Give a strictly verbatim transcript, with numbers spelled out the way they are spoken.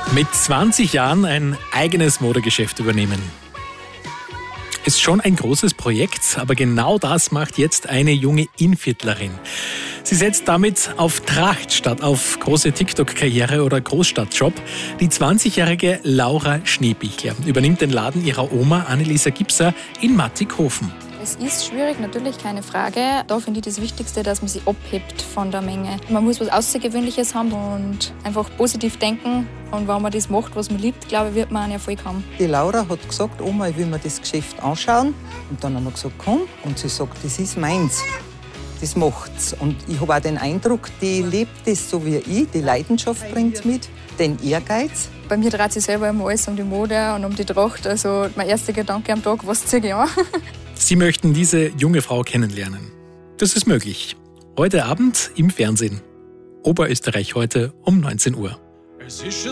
Mit zwanzig Jahren ein eigenes Modegeschäft übernehmen. Ist schon ein großes Projekt, aber genau das macht jetzt eine junge Innviertlerin. Sie setzt damit auf Tracht statt auf große TikTok-Karriere oder Großstadtjob. Die zwanzigjährige Laura Schneebichler übernimmt den Laden ihrer Oma Anneliesa Gipser in Mattighofen. Es ist schwierig, natürlich, keine Frage. Da finde ich das Wichtigste, dass man sich abhebt von der Menge. Man muss was Außergewöhnliches haben und einfach positiv denken. Und wenn man das macht, was man liebt, glaube ich, wird man einen Erfolg haben. Die Laura hat gesagt, Oma, ich will mir das Geschäft anschauen. Und dann haben wir gesagt, komm. Und sie sagt, das ist meins. Das macht's. Und ich habe auch den Eindruck, die lebt das so wie ich. Die Leidenschaft bringt mit, den Ehrgeiz. Bei mir dreht sich selber immer alles um die Mode und um die Tracht. Also mein erster Gedanke am Tag, was ziehe ich an? Sie möchten diese junge Frau kennenlernen. Das ist möglich. Heute Abend im Fernsehen. Oberösterreich heute um neunzehn Uhr.